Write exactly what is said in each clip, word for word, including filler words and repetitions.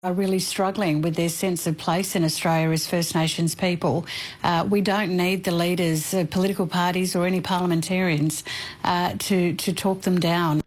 are really struggling with their sense of place in Australia as First Nations people. Uh, we don't need the leaders of political parties or any parliamentarians uh, to, to talk them down.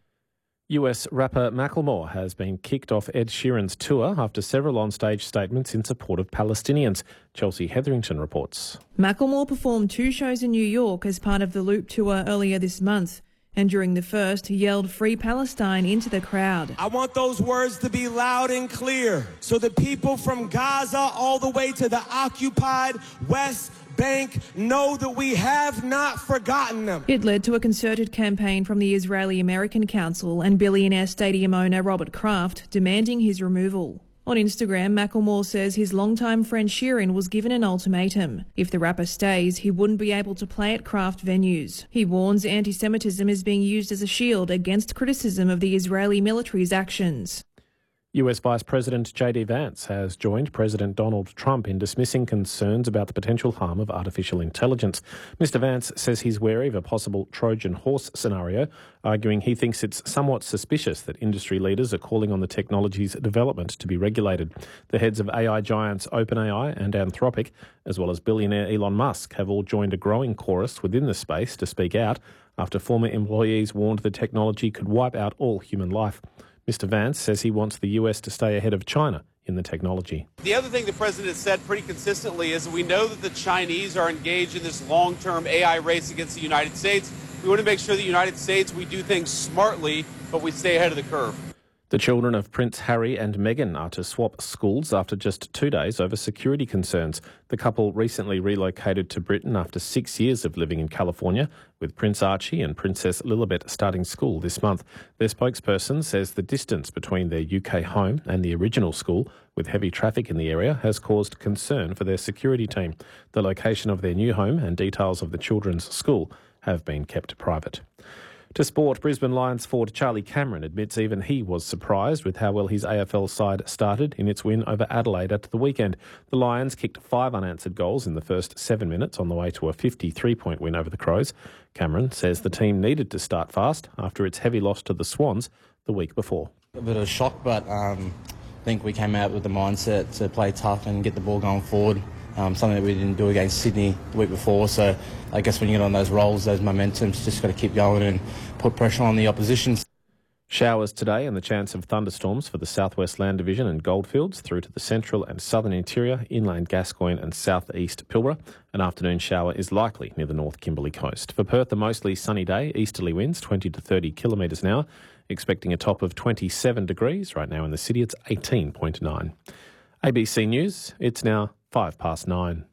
U S rapper Macklemore has been kicked off Ed Sheeran's tour after several on-stage statements in support of Palestinians. Chelsea Hetherington reports. Macklemore performed two shows in New York as part of the Loop tour earlier this month. And during the first, he yelled Free Palestine into the crowd. I want those words to be loud and clear so the people from Gaza all the way to the occupied West Bank know that we have not forgotten them. It led to a concerted campaign from the Israeli-American Council and billionaire stadium owner Robert Kraft demanding his removal. On Instagram, Macklemore says his longtime friend Sheeran was given an ultimatum. If the rapper stays, he wouldn't be able to play at Kraft venues. He warns anti-Semitism is being used as a shield against criticism of the Israeli military's actions. U S Vice President J D Vance has joined President Donald Trump in dismissing concerns about the potential harm of artificial intelligence. Mister Vance says he's wary of a possible Trojan horse scenario, arguing he thinks it's somewhat suspicious that industry leaders are calling on the technology's development to be regulated. The heads of A I giants OpenAI and Anthropic, as well as billionaire Elon Musk, have all joined a growing chorus within the space to speak out after former employees warned the technology could wipe out all human life. Mister Vance says he wants the U S to stay ahead of China in the technology. The other thing the president has said pretty consistently is that we know that the Chinese are engaged in this long-term A I race against the United States. We want to make sure the United States, we do things smartly, but we stay ahead of the curve. The children of Prince Harry and Meghan are to swap schools after just two days over security concerns. The couple recently relocated to Britain after six years of living in California, with Prince Archie and Princess Lilibet starting school this month. Their spokesperson says the distance between their U K home and the original school, with heavy traffic in the area, has caused concern for their security team. The location of their new home and details of the children's school have been kept private. To sport, Brisbane Lions forward Charlie Cameron admits even he was surprised with how well his A F L side started in its win over Adelaide at the weekend. The Lions kicked five unanswered goals in the first seven minutes on the way to a fifty-three point win over the Crows. Cameron says the team needed to start fast after its heavy loss to the Swans the week before. A bit of a shock, but um, I think we came out with the mindset to play tough and get the ball going forward. Um, something that we didn't do against Sydney the week before. So I guess when you get on those rolls, those momentums, just got to keep going and put pressure on the opposition. Showers today and the chance of thunderstorms for the Southwest Land Division and Goldfields through to the central and southern interior, inland Gascoyne and southeast Pilbara. An afternoon shower is likely near the North Kimberley coast. For Perth, a mostly sunny day, easterly winds twenty to thirty kilometres an hour, expecting a top of twenty-seven degrees. Right now in the city, it's eighteen point nine. A B C News, it's now five past nine.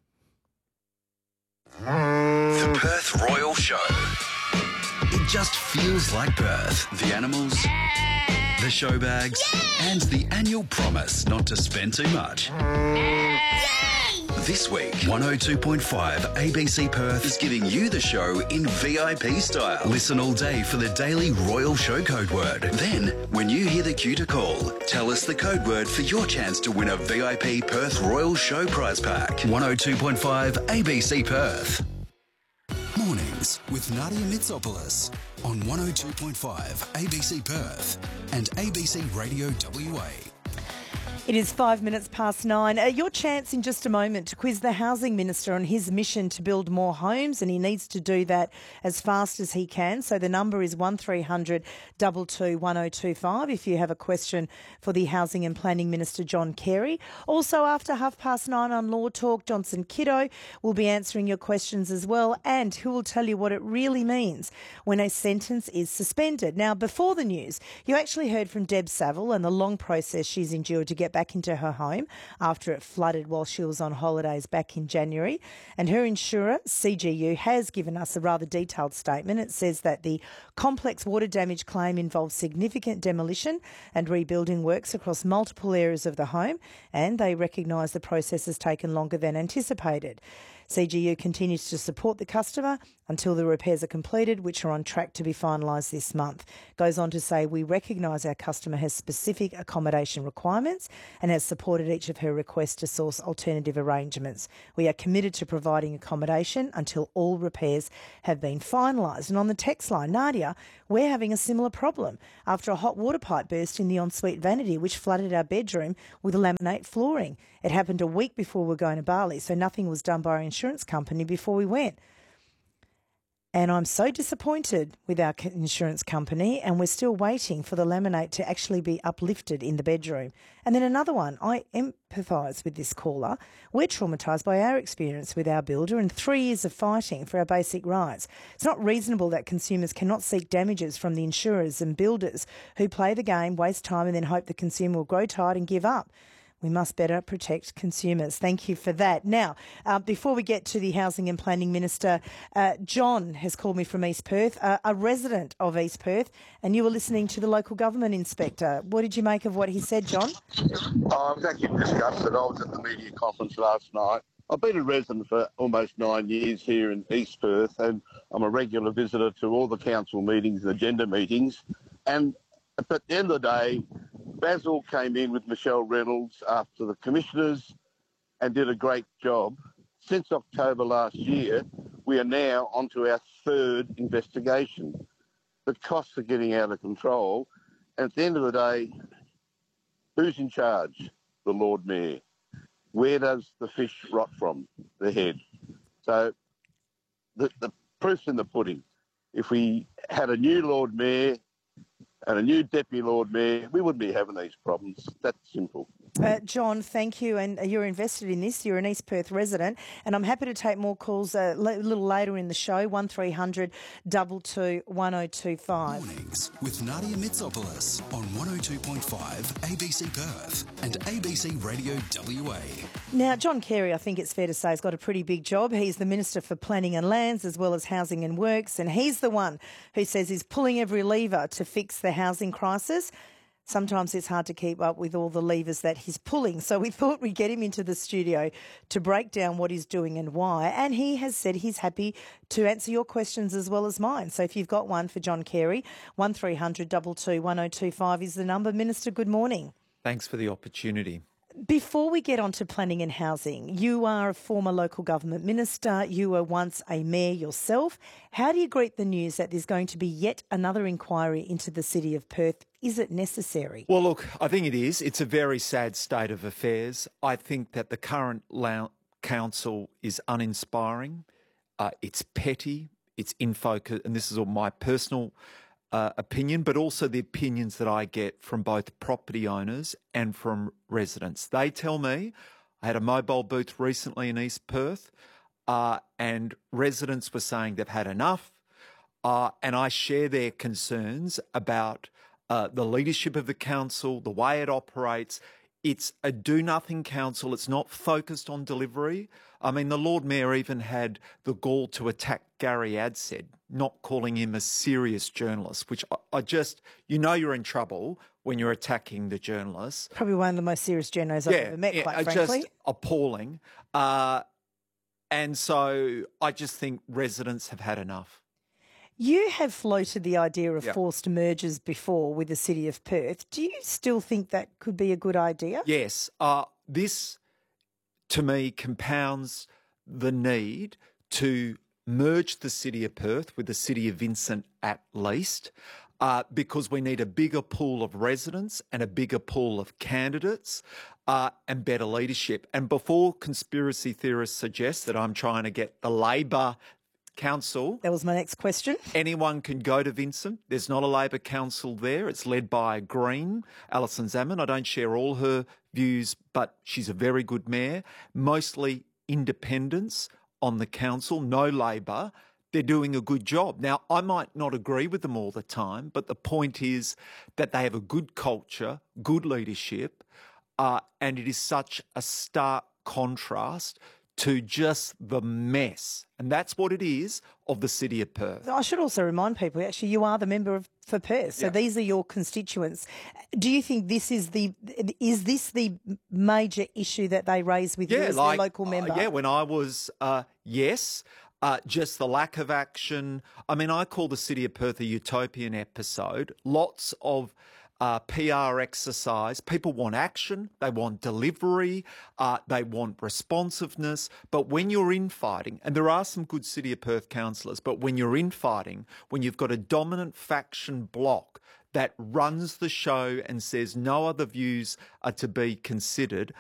The Perth Royal Show. It just feels like Perth. The animals, the show bags, and the annual promise not to spend too much. This week, one oh two point five A B C Perth is giving you the show in V I P style. Listen all day for the daily Royal Show code word. Then, when you hear the cue to call, tell us the code word for your chance to win a V I P Perth Royal Show prize pack. one oh two point five A B C Perth. Mornings with Nadia Mitsopoulos on one oh two point five A B C Perth and A B C Radio W A. It is five minutes past nine. Uh, your chance in just a moment to quiz the Housing Minister on his mission to build more homes, and he needs to do that as fast as he can. So the number is one three hundred two two one oh two five if you have a question for the Housing and Planning Minister, John Carey. Also, after half past nine on Law Talk, Johnson Kiddo will be answering your questions as well, and who will tell you what it really means when a sentence is suspended. Now, before the news, you actually heard from Deb Saville and the long process she's endured to get back into her home after it flooded while she was on holidays back in January. And her insurer, C G U, has given us a rather detailed statement. It says that the complex water damage claim involves significant demolition and rebuilding works across multiple areas of the home, and they recognise the process has taken longer than anticipated. C G U continues to support the customer until the repairs are completed, which are on track to be finalised this month. Goes on to say, we recognise our customer has specific accommodation requirements and has supported each of her requests to source alternative arrangements. We are committed to providing accommodation until all repairs have been finalised. And on the text line, Nadia, we're having a similar problem after a hot water pipe burst in the ensuite vanity, which flooded our bedroom with laminate flooring. It happened a week before we were going to Bali, so nothing was done by our insurance company before we went. And I'm so disappointed with our insurance company, and we're still waiting for the laminate to actually be uplifted in the bedroom. And then another one, I empathise with this caller. We're traumatised by our experience with our builder and three years of fighting for our basic rights. It's not reasonable that consumers cannot seek damages from the insurers and builders who play the game, waste time and then hope the consumer will grow tired and give up. We must better protect consumers. Thank you for that. Now, uh, before we get to the Housing and Planning Minister, uh, John has called me from East Perth, uh, a resident of East Perth, and you were listening to the local government inspector. What did you make of what he said, John? Oh, I was actually discussed it. I was at the media conference last night. I've been a resident for almost nine years here in East Perth, and I'm a regular visitor to all the council meetings and agenda meetings. And at the end of the day, Basil came in with Michelle Reynolds after the commissioners and did a great job. Since October last year, we are now onto our third investigation. The costs are getting out of control. And at the end of the day, who's in charge? The Lord Mayor. Where does the fish rot from? The head. So the, the proof's in the pudding. If we had a new Lord Mayor and a new Deputy Lord Mayor, we wouldn't be having these problems. That's simple. Uh, John, thank you. And you're invested in this. You're an East Perth resident. And I'm happy to take more calls uh, a little later in the show, one three hundred two two one oh two five. Mornings with Nadia Mitsopoulos on one oh two point five A B C Perth and A B C Radio W A. Now, John Carey, I think it's fair to say, has got a pretty big job. He's the Minister for Planning and Lands as well as Housing and Works, and he's the one who says he's pulling every lever to fix the housing crisis. Sometimes it's hard to keep up with all the levers that he's pulling. So we thought we'd get him into the studio to break down what he's doing and why. And he has said he's happy to answer your questions as well as mine. So if you've got one for John Carey, one three hundred two two one oh two five is the number. Minister, good morning. Thanks for the opportunity. Before we get on to planning and housing, you are a former local government minister. You were once a mayor yourself. How do you greet the news that there's going to be yet another inquiry into the city of Perth? Is it necessary? Well, look, I think it is. It's a very sad state of affairs. I think that the current council is uninspiring. Uh, it's petty. It's in focus, and this is all my personal Uh, opinion, but also the opinions that I get from both property owners and from residents. They tell me, I had a mobile booth recently in East Perth, uh, and residents were saying they've had enough, uh, and I share their concerns about uh, the leadership of the council, the way it operates. It's a do-nothing council. It's not focused on delivery. I mean, the Lord Mayor even had the gall to attack Gary Adshead, not calling him a serious journalist, which I, I just, you know you're in trouble when you're attacking the journalist. Probably one of the most serious journalists I've yeah, ever met, yeah, quite frankly. Just appalling. Uh, and so I just think residents have had enough. You have floated the idea of Yep. forced mergers before with the city of Perth. Do you still think that could be a good idea? Yes. Uh, this, to me, compounds the need to merge the city of Perth with the city of Vincent at least, uh, because we need a bigger pool of residents and a bigger pool of candidates uh, and better leadership. And before conspiracy theorists suggest that I'm trying to get the Labor council. That was my next question. Anyone can go to Vincent. There's not a Labor council there. It's led by a Green, Alison Zaman. I don't share all her views, but she's a very good mayor. Mostly independents on the council, no Labor. They're doing a good job. Now, I might not agree with them all the time, but the point is that they have a good culture, good leadership, uh, and it is such a stark contrast to just the mess, and that's what it is, of the city of Perth. I should also remind people, actually, you are the member of, for Perth, so Yeah. these are your constituents. Do you think this is the is this the major issue that they raise with you as their local member? Uh, yeah, when I was, uh, yes, uh, just the lack of action. I mean, I call the city of Perth a utopian episode. Lots of Uh, P R exercise. People want action, they want delivery, uh, they want responsiveness. But when you're infighting, and there are some good City of Perth councillors, but when you're infighting, when you've got a dominant faction bloc that runs the show and says no other views are to be considered,